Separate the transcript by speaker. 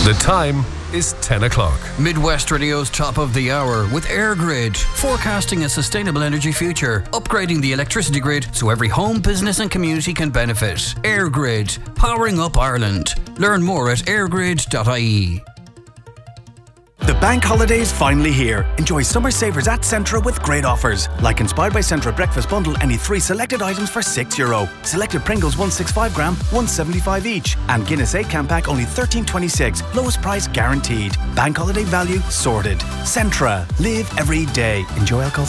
Speaker 1: The time is 10 o'clock.
Speaker 2: Midwest Radio's top of the hour with EirGrid, forecasting a sustainable energy future, upgrading the electricity grid so every home, business and community can benefit. EirGrid, powering up Ireland. Learn more at airgrid.ie.
Speaker 3: The bank holiday is finally here. Enjoy summer savers at Centra with great offers. Like Inspired by Centra Breakfast Bundle, any 3 selected items for €6. Selected Pringles 165 gram, 175 each. And Guinness 8 can pack only $13.26. Lowest price guaranteed. Bank holiday value sorted. Centra. Live every day. Enjoy alcohol.